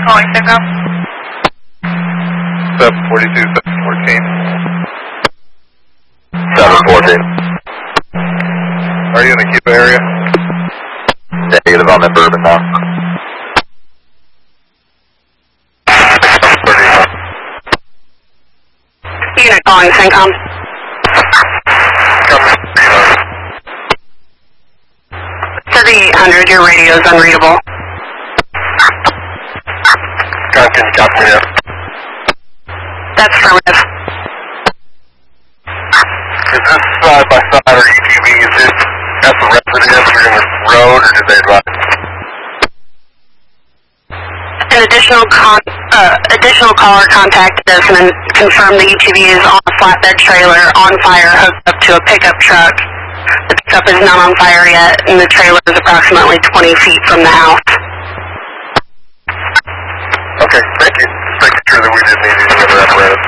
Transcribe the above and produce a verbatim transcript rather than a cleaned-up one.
calling pickup. seven forty-two, seven fourteen. seven fourteen. Are you in the Cuba area? Negative, I'm in Bourbon now. Unit calling CENTCOM. thirty-eight hundred, your radio is unreadable. Can you copy me there? That's affirmative. Is this side by side or U T V? Is this at the residence or in the road, or did they advise? An additional con uh, additional caller contacted us and confirmed the U T V is on a flatbed trailer on fire hooked up to a pickup truck. The pickup is not on fire yet, and the trailer is approximately twenty feet from the house. Okay, thank you. Just making sure that we didn't need any other apparatus.